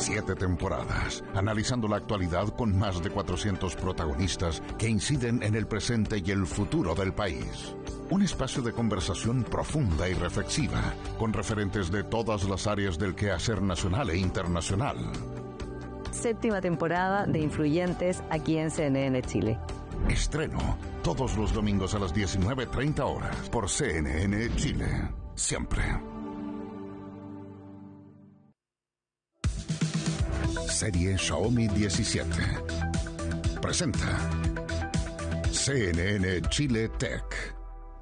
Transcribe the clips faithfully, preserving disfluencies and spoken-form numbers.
Siete temporadas, analizando la actualidad con más de cuatrocientos protagonistas que inciden en el presente y el futuro del país. Un espacio de conversación profunda y reflexiva, con referentes de todas las áreas del quehacer nacional e internacional. Séptima temporada de Influyentes aquí en C N N Chile. Estreno todos los domingos a las diecinueve treinta horas por C N N Chile. Siempre. Serie Xiaomi diecisiete. Presenta C N N Chile Tech.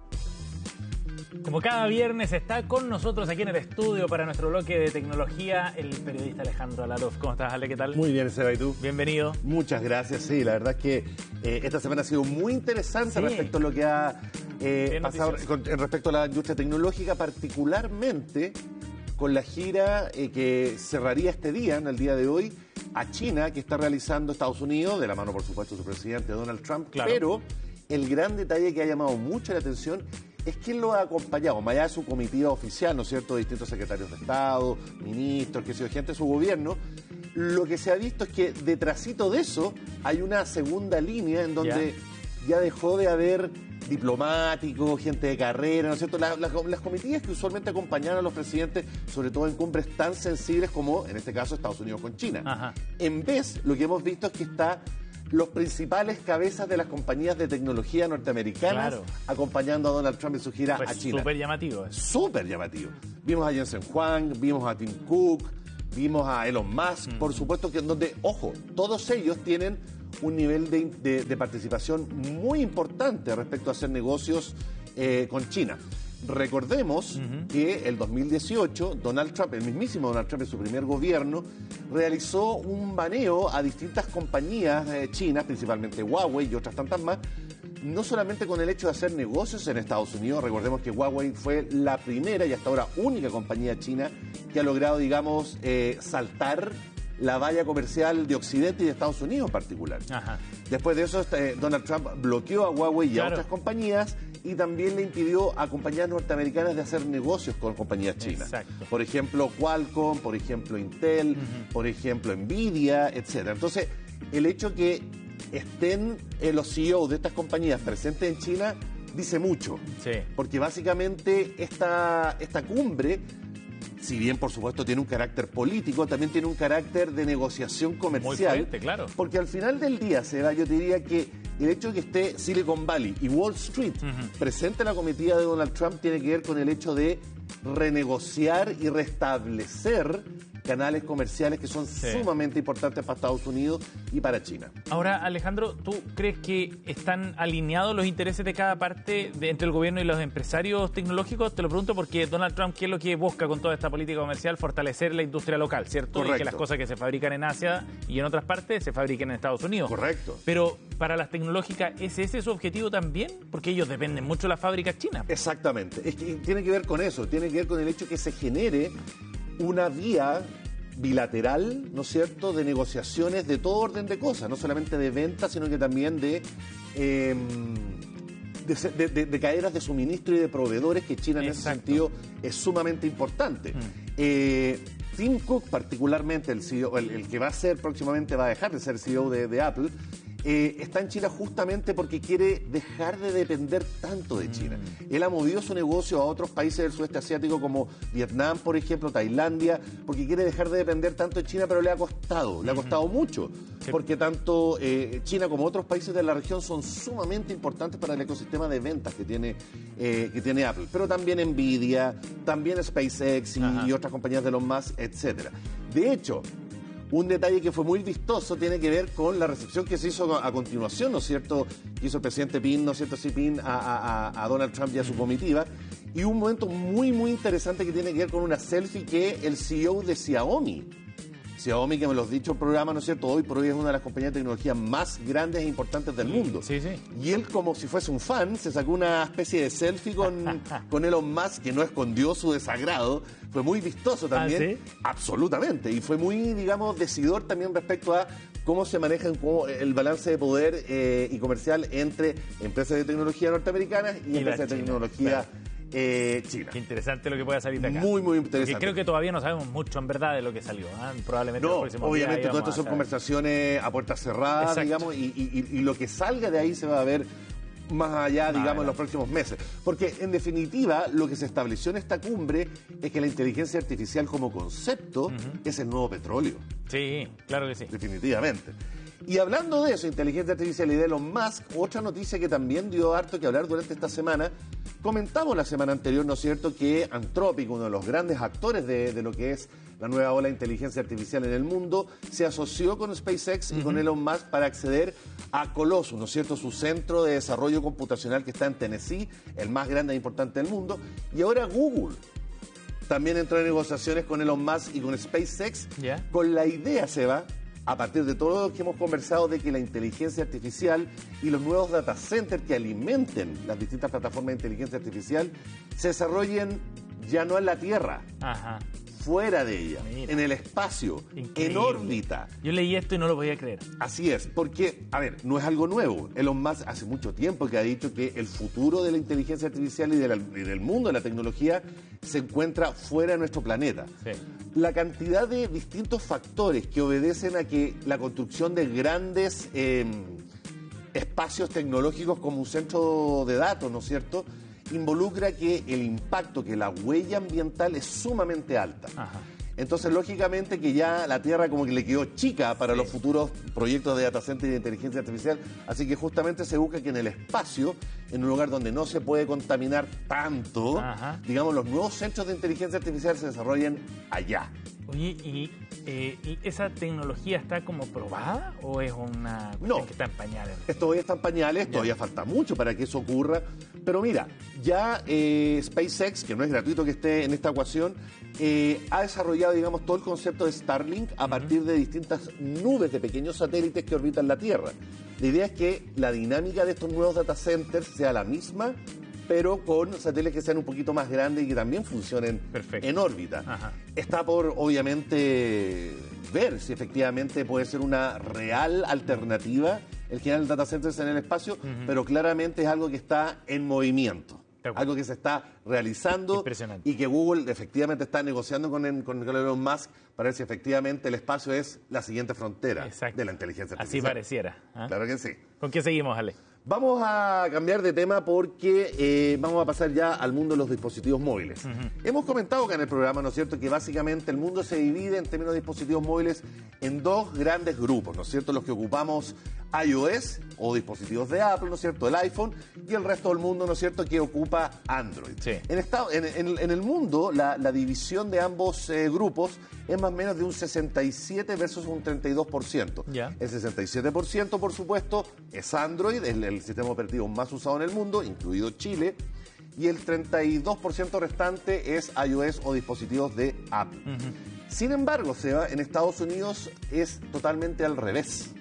Como cada viernes está con nosotros aquí en el estudio para nuestro bloque de tecnología el periodista Alejandro Alarov. ¿Cómo estás, Ale? ¿Qué tal? Muy bien, Seba, ¿y tú? Bienvenido. Muchas gracias, sí, la verdad es que eh, esta semana ha sido muy interesante sí. respecto a lo que ha eh, pasado con, en respecto a la industria tecnológica, particularmente con la gira eh, que cerraría este día, en el día de hoy, a China, que está realizando Estados Unidos, de la mano, por supuesto, de su presidente Donald Trump, claro. Pero el gran detalle que ha llamado mucho la atención es quién lo ha acompañado, más allá de su comitiva oficial, ¿no es cierto?, de distintos secretarios de Estado, ministros, que sé yo, gente de su gobierno. Lo que se ha visto es que detrásito de eso hay una segunda línea en donde ya, ya dejó de haber diplomáticos, gente de carrera, ¿no es cierto? La, la, las comitivas que usualmente acompañan a los presidentes, sobre todo en cumbres tan sensibles como, en este caso, Estados Unidos con China. Ajá. En vez, lo que hemos visto es que está los principales cabezas de las compañías de tecnología norteamericanas claro. acompañando a Donald Trump en su gira pues a China. Súper llamativo. ¿eh? Súper llamativo. Vimos a Jensen Huang, vimos a Tim Cook, vimos a Elon Musk, mm. por supuesto que en donde, ojo, todos ellos tienen un nivel de, de, de participación muy importante respecto a hacer negocios eh, con China. Recordemos uh-huh. que el dos mil dieciocho Donald Trump, el mismísimo Donald Trump en su primer gobierno, realizó un baneo a distintas compañías eh, chinas, principalmente Huawei y otras tantas más, no solamente con el hecho de hacer negocios en Estados Unidos. Recordemos que Huawei fue la primera y hasta ahora única compañía china que ha logrado, digamos, eh, saltar la valla comercial de Occidente y de Estados Unidos en particular. Ajá. Después de eso, eh, Donald Trump bloqueó a Huawei y claro. a otras compañías y también le impidió a compañías norteamericanas de hacer negocios con compañías chinas. Exacto. Por ejemplo, Qualcomm, por ejemplo, Intel, uh-huh. por ejemplo, Nvidia, etcétera. Entonces, el hecho que estén eh, los C E Os de estas compañías presentes en China dice mucho. Sí. Porque básicamente esta, esta cumbre, si bien por supuesto tiene un carácter político, también tiene un carácter de negociación comercial. Muy fuerte, claro. Porque al final del día, Seba, yo diría que el hecho de que esté Silicon Valley y Wall Street uh-huh. presente en la comitiva de Donald Trump tiene que ver con el hecho de renegociar y restablecer canales comerciales que son sí. sumamente importantes para Estados Unidos y para China. Ahora, Alejandro, ¿tú crees que están alineados los intereses de cada parte de, entre el gobierno y los empresarios tecnológicos? Te lo pregunto porque Donald Trump, ¿qué es lo que busca con toda esta política comercial? Fortalecer la industria local, ¿cierto? Correcto. Y que las cosas que se fabrican en Asia y en otras partes se fabriquen en Estados Unidos. Correcto. Pero para las tecnológicas, ¿es ese su objetivo también? Porque ellos dependen mucho de las fábricas chinas. Exactamente. Es que tiene que ver con eso, tiene que ver con el hecho que se genere una vía bilateral, ¿no es cierto?, de negociaciones de todo orden de cosas, no solamente de ventas, sino que también de, eh, de, de, de, de cadenas de suministro y de proveedores, que China en Exacto. ese sentido es sumamente importante. Mm. Eh, Tim Cook, particularmente el, C E O, el, el que va a ser próximamente, va a dejar de ser C E O de, de Apple, Eh, está en China justamente porque quiere dejar de depender tanto de China. Mm. Él ha movido su negocio a otros países del sudeste asiático como Vietnam, por ejemplo, Tailandia, porque quiere dejar de depender tanto de China, pero le ha costado, le ha costado mm-hmm. mucho, sí. porque tanto eh, China como otros países de la región son sumamente importantes para el ecosistema de ventas que tiene, eh, que tiene Apple, pero también Nvidia, también SpaceX y, y otras compañías de Elon Musk, etcétera. De hecho, un detalle que fue muy vistoso tiene que ver con la recepción que se hizo a continuación, ¿no es cierto?, que hizo el presidente Pin, ¿no es cierto?, Xi Jinping a, a, a Donald Trump y a su comitiva. Y un momento muy, muy interesante que tiene que ver con una selfie que el C E O de Xiaomi, Xiaomi, que me lo has dicho el programa, ¿no es cierto?, hoy por hoy es una de las compañías de tecnología más grandes e importantes del mundo. Sí, sí. Y él, como si fuese un fan, se sacó una especie de selfie con, con Elon Musk, que no escondió su desagrado. Fue muy vistoso también. ¿Ah, sí? Absolutamente. Y fue muy, digamos, decidor también respecto a cómo se maneja el balance de poder eh, y comercial entre empresas de tecnología norteamericanas y, y empresas de tecnología claro. eh, China. Qué interesante lo que pueda salir de acá. Muy, muy interesante. Porque creo que todavía no sabemos mucho en verdad de lo que salió. ¿eh? Probablemente No, los próximos obviamente días todo esto íbamos son a saber. conversaciones a puertas cerradas, Exacto. digamos, y, y- y lo que salga de ahí se va a ver más allá, Más digamos, en adelante. los próximos meses. Porque, en definitiva, lo que se estableció en esta cumbre es que la inteligencia artificial como concepto es el nuevo petróleo, Sí, claro que sí. definitivamente. Y hablando de eso, inteligencia artificial y de Elon Musk, otra noticia que también dio harto que hablar durante esta semana, comentamos la semana anterior, ¿no es cierto?, que Anthropic, uno de los grandes actores de, de lo que es la nueva ola de inteligencia artificial en el mundo, se asoció con SpaceX y con Elon Musk para acceder a Colossus, ¿no es cierto?, su centro de desarrollo computacional que está en Tennessee, el más grande e importante del mundo, y ahora Google también entró en negociaciones con Elon Musk y con SpaceX, Ya. con la idea, Seba, a partir de todo lo que hemos conversado, de que la inteligencia artificial y los nuevos data centers que alimenten las distintas plataformas de inteligencia artificial se desarrollen ya no en la Tierra, Ajá. fuera de ella, Mira. en el espacio, Increíble. en órbita. Yo leí esto y no lo podía creer. Así es, porque, a ver, no es algo nuevo. Elon Musk hace mucho tiempo que ha dicho que el futuro de la inteligencia artificial y, de la- y del mundo de la tecnología se encuentra fuera de nuestro planeta. Sí. La cantidad de distintos factores que obedecen a que la construcción de grandes eh, espacios tecnológicos como un centro de datos, ¿no es cierto?, involucra que el impacto, que la huella ambiental es sumamente alta. Ajá. Entonces, lógicamente que ya la Tierra como que le quedó chica para los futuros proyectos de data center y de inteligencia artificial, así que justamente se busca que en el espacio, en un lugar donde no se puede contaminar tanto, Ajá. digamos, los nuevos centros de inteligencia artificial se desarrollen allá. Oye, ¿y, eh, ¿y esa tecnología está como probada o es una cuestión No. que está en pañales? Esto todavía está en pañales, todavía falta mucho para que eso ocurra, pero mira, ya eh, SpaceX, que no es gratuito que esté en esta ecuación, eh, ha desarrollado, digamos, todo el concepto de Starlink a partir de distintas nubes de pequeños satélites que orbitan la Tierra. La idea es que la dinámica de estos nuevos data centers sea la misma, pero con satélites que sean un poquito más grandes y que también funcionen Perfecto. en órbita. Ajá. Está por, obviamente, ver si efectivamente puede ser una real alternativa el generar data centers en el espacio, pero claramente es algo que está en movimiento. De acuerdo. Algo que se está realizando Impresionante. y que Google efectivamente está negociando con, el- con Elon Musk para ver si efectivamente el espacio es la siguiente frontera Exacto. de la inteligencia Así artificial. pareciera. ¿ah? Claro que sí. ¿Con qué seguimos, Ale? Vamos a cambiar de tema porque eh, vamos a pasar ya al mundo de los dispositivos móviles. Hemos comentado acá en el programa, ¿no es cierto?, que básicamente el mundo se divide en términos de dispositivos móviles en dos grandes grupos, ¿no es cierto?, los que ocupamos iOS o dispositivos de Apple, ¿no es cierto?, el iPhone, y el resto del mundo, ¿no es cierto?, que ocupa Android. Sí. En, esta- en- en- en el mundo, la, la división de ambos eh, grupos es más o menos de un sesenta y siete versus un treinta y dos por ciento. Ya. El sesenta y siete por ciento, por supuesto, es Android, es el, el sistema operativo más usado en el mundo, incluido Chile, y el treinta y dos por ciento restante es iOS o dispositivos de Apple. Sin embargo, Seba, en Estados Unidos es totalmente al revés.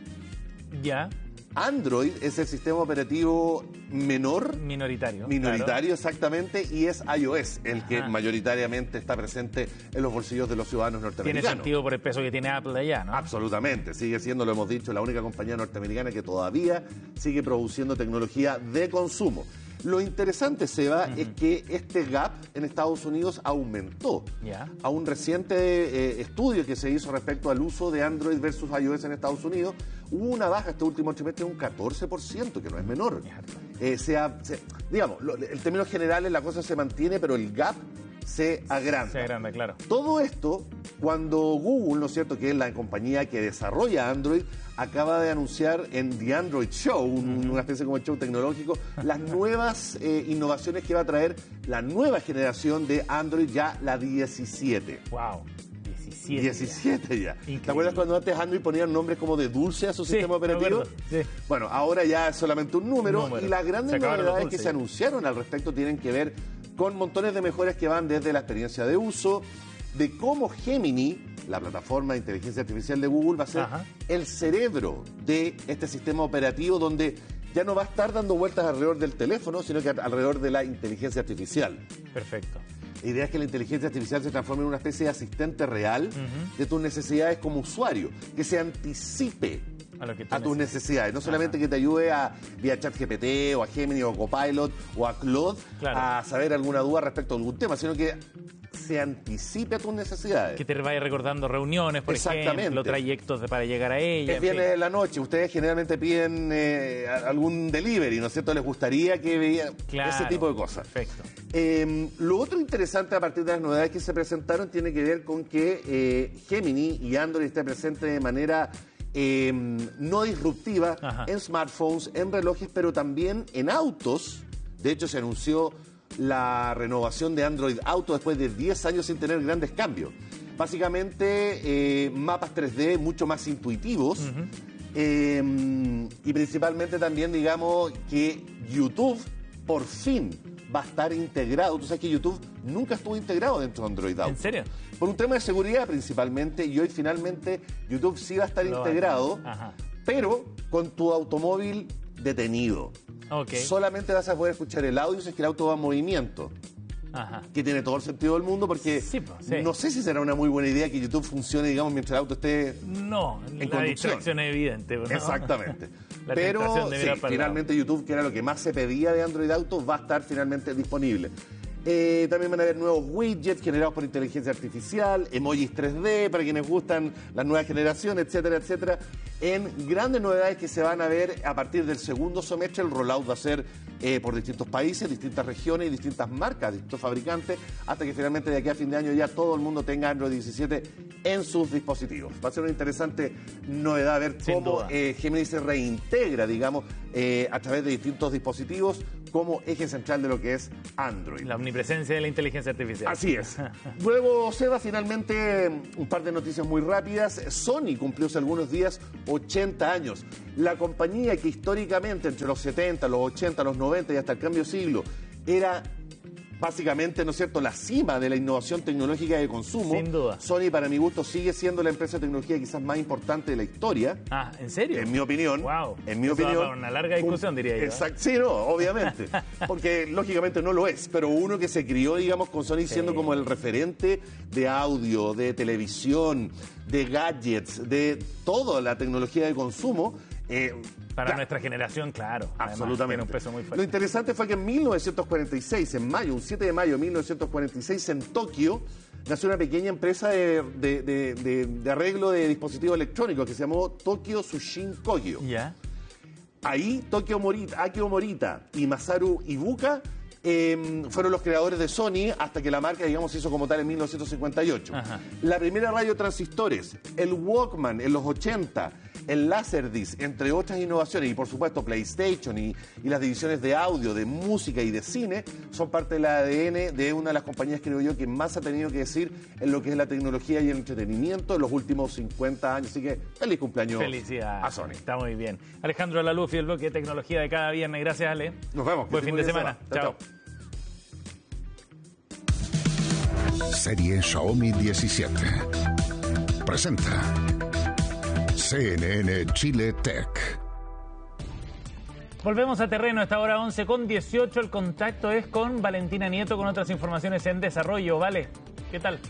Ya, Android es el sistema operativo menor, minoritario. minoritario exactamente, y es iOS el que Ajá. mayoritariamente está presente en los bolsillos de los ciudadanos Tiene norteamericanos. sentido por el peso que tiene Apple allá, ¿no? Absolutamente, sigue siendo, lo hemos dicho, la única compañía norteamericana que todavía sigue produciendo tecnología de consumo. Lo interesante, Seba, es que este gap en Estados Unidos aumentó. Ya. A un reciente eh, estudio que se hizo respecto al uso de Android versus iOS en Estados Unidos, hubo una baja este último trimestre de un catorce por ciento, que no es menor. Eh, se ha- se- digamos, lo- en términos generales la cosa se mantiene, pero el gap se agranda. Se agranda, claro. Todo esto cuando Google, ¿no es cierto?, que es la compañía que desarrolla Android, acaba de anunciar en The Android Show, un- una especie como de show tecnológico, las nuevas eh, innovaciones que va a traer la nueva generación de Android, ya la diecisiete. Wow. diecisiete. diecisiete ya. Increíble. ¿Te acuerdas cuando antes Android ponían nombres como de dulce a su Sí, sistema me operativo? acuerdo, sí. Bueno, ahora ya es solamente un número, Número. y las grandes Se acabaron los novedades que dulces se ya. anunciaron al respecto tienen que ver con montones de mejoras que van desde la experiencia de uso, de cómo Gemini, la plataforma de inteligencia artificial de Google, va a ser Ajá. el cerebro de este sistema operativo, donde ya no va a estar dando vueltas alrededor del teléfono, sino que alrededor de la inteligencia artificial. Perfecto. La idea es que la inteligencia artificial se transforme en una especie de asistente real de tus necesidades como usuario, que se anticipe a, lo que a tus necesidades. No solamente Ajá. que te ayude a vía ChatGPT o a Gemini o a Copilot o a Claude claro. a saber alguna duda respecto a algún tema, sino que se anticipe a tus necesidades. Que te vaya recordando reuniones, por ejemplo, trayectos de, para llegar a ellas. Es viernes de la noche, ustedes generalmente piden eh, algún delivery, ¿no es cierto? Les gustaría que vean claro, ese tipo de cosas. Perfecto. Eh, lo otro interesante a partir de las novedades que se presentaron tiene que ver con que eh, Gemini y Android estén presentes de manera eh, no disruptiva Ajá. en smartphones, en relojes, pero también en autos. De hecho, se anunció la renovación de Android Auto después de diez años sin tener grandes cambios. Básicamente, eh, mapas tres D mucho más intuitivos uh-huh. eh, y principalmente también, digamos, que YouTube por fin va a estar integrado. Tú sabes que YouTube nunca estuvo integrado dentro de Android Auto. ¿En serio? Por un tema de seguridad principalmente, y hoy finalmente YouTube sí va a estar Lo integrado, Ajá. pero con tu automóvil detenido. Okay. Solamente vas a poder escuchar el audio si es que el auto va en movimiento. Ajá. Que tiene todo el sentido del mundo porque sí, pues, sí. no sé si será una muy buena idea que YouTube funcione, digamos, mientras el auto esté no, en la conducción. distracción es evidente. ¿No? Exactamente. la Pero sí, finalmente YouTube, que era lo que más se pedía de Android Auto, va a estar finalmente disponible. Eh, también van a haber nuevos widgets generados por inteligencia artificial, emojis tres D para quienes gustan las nuevas generaciones, etcétera, etcétera. En grandes novedades que se van a ver a partir del segundo semestre. El rollout va a ser eh, por distintos países, distintas regiones y distintas marcas, distintos fabricantes, hasta que finalmente de aquí a fin de año ya todo el mundo tenga Android diecisiete en sus dispositivos. Va a ser una interesante novedad ver Sin cómo eh, Gemini se reintegra, digamos, eh, a través de distintos dispositivos como eje central de lo que es Android. La omnipresencia de la inteligencia artificial. Así es. Luego, Seba, finalmente, un par de noticias muy rápidas. Sony cumplió hace algunos días ochenta años. La compañía que históricamente entre los setenta, los ochenta, los noventa y hasta el cambio de siglo era básicamente, ¿no es cierto?, la cima de la innovación tecnológica de consumo. Sin duda. Sony, para mi gusto, sigue siendo la empresa de tecnología quizás más importante de la historia. Ah, ¿en serio? En mi opinión. Wow. En mi Eso opinión. va para una larga discusión, diría yo. Exacto. Sí, no, obviamente. Porque lógicamente no lo es. Pero uno que se crió, digamos, con Sony sí. siendo como el referente de audio, de televisión, de gadgets, de toda la tecnología de consumo. Eh, Para claro. nuestra generación, claro. Absolutamente. Tiene un peso muy fuerte. Lo interesante fue que en mil novecientos cuarenta y seis, en mayo, un siete de mayo de mil novecientos cuarenta y seis, en Tokio, nació una pequeña empresa de, de, de, de, de arreglo de dispositivos electrónicos que se llamó Tokyo Tsushin Kogyo. Ya. Yeah. Ahí, Tokyo Morita, Akio Morita y Masaru Ibuka eh, fueron los creadores de Sony hasta que la marca, digamos, se hizo como tal en mil novecientos cincuenta y ocho. Ajá. La primera radio transistores, el Walkman en los ochenta, el Laserdisc, entre otras innovaciones, y por supuesto PlayStation y, y las divisiones de audio, de música y de cine, son parte del A D N de una de las compañías, creo yo, que más ha tenido que decir en lo que es la tecnología y el entretenimiento en los últimos cincuenta años. Así que feliz cumpleaños Felicidades. a Sony. Está muy bien. Alejandro Laluf y el bloque de tecnología de cada viernes. Gracias, Ale. Nos vemos. Buen fin de semana. Chao. Chao. Serie Xiaomi diecisiete. Presenta C N N Chile Tech. Volvemos a terreno a esta hora once con dieciocho. El contacto es con Valentina Nieto con otras informaciones en desarrollo. Vale, ¿qué tal?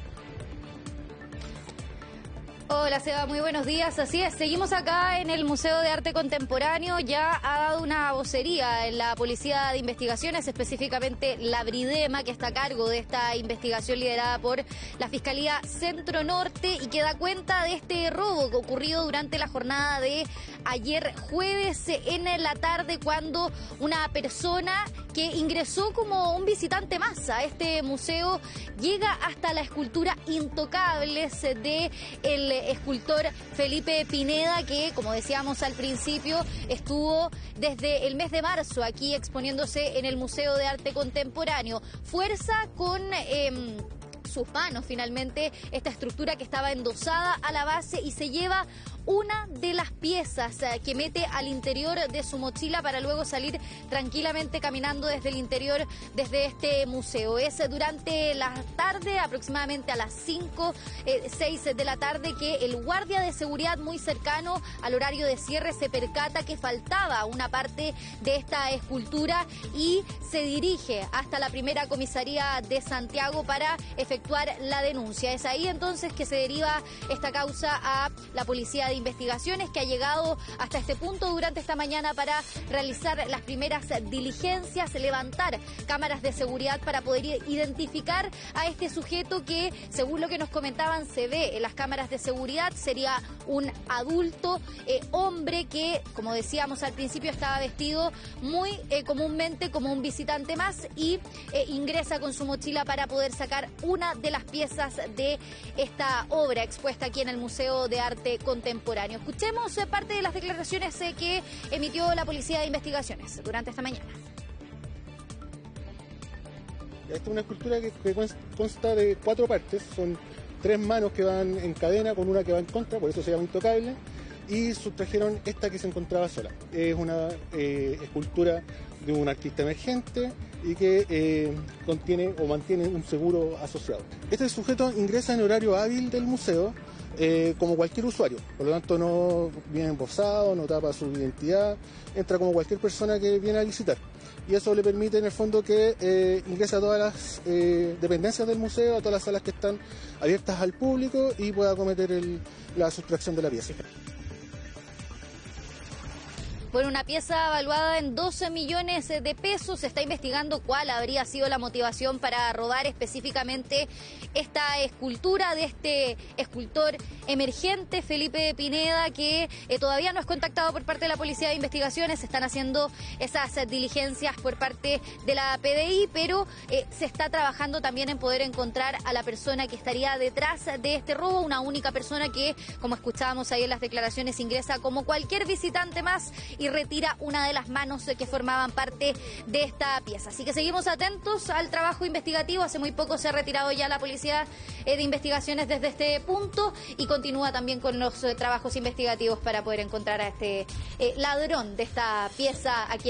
Hola Seba, muy buenos días. Así es, seguimos acá en el Museo de Arte Contemporáneo. Ya ha dado una vocería en la Policía de Investigaciones, específicamente la Bridema, que está a cargo de esta investigación liderada por la Fiscalía Centro Norte y que da cuenta de este robo que ocurrió durante la jornada de ayer jueves en la tarde, cuando una persona que ingresó como un visitante más a este museo llega hasta la escultura Intocables de el escultor Felipe Pineda, que, como decíamos al principio, estuvo desde el mes de marzo aquí exponiéndose en el Museo de Arte Contemporáneo. Fuerza con Eh, sus manos finalmente esta estructura que estaba endosada a la base y se lleva una de las piezas eh, que mete al interior de su mochila para luego salir tranquilamente caminando desde el interior, desde este museo. Es durante la tarde, aproximadamente a las cinco, seis de la tarde, que el guardia de seguridad muy cercano al horario de cierre se percata que faltaba una parte de esta escultura y se dirige hasta la primera comisaría de Santiago para efectuar la denuncia. Es ahí entonces que se deriva esta causa a la Policía de Investigaciones, que ha llegado hasta este punto durante esta mañana para realizar las primeras diligencias, levantar cámaras de seguridad para poder identificar a este sujeto que, según lo que nos comentaban, se ve en las cámaras de seguridad. Sería un adulto eh, hombre que, como decíamos al principio, estaba vestido muy eh, comúnmente como un visitante más y eh, ingresa con su mochila para poder sacar una de las piezas de esta obra expuesta aquí en el Museo de Arte Contemporáneo. Escuchemos eh, parte de las declaraciones eh, que emitió la Policía de Investigaciones durante esta mañana. Esta es una escultura que, que consta de cuatro partes, son tres manos que van en cadena con una que va en contra, por eso se llama intocable, y sustrajeron esta que se encontraba sola. Es una eh, escultura de un artista emergente y que eh, contiene o mantiene un seguro asociado. Este sujeto ingresa en horario hábil del museo eh, como cualquier usuario, por lo tanto no viene embosado, no tapa su identidad, entra como cualquier persona que viene a visitar. Y eso le permite en el fondo que eh, ingrese a todas las eh, dependencias del museo, a todas las salas que están abiertas al público y pueda cometer el, la sustracción de la pieza. Bueno, una pieza evaluada en doce millones de pesos. Se está investigando cuál habría sido la motivación para robar específicamente esta escultura de este escultor emergente, Felipe Pineda, que eh, todavía no es contactado por parte de la Policía de Investigaciones. Se están haciendo esas diligencias por parte de la P D I, pero eh, se está trabajando también en poder encontrar a la persona que estaría detrás de este robo, una única persona que, como escuchábamos ahí en las declaraciones, ingresa como cualquier visitante más y retira una de las manos que formaban parte de esta pieza. Así que seguimos atentos al trabajo investigativo. Hace muy poco se ha retirado ya la Policía de Investigaciones desde este punto y continúa también con los trabajos investigativos para poder encontrar a este eh, ladrón de esta pieza aquí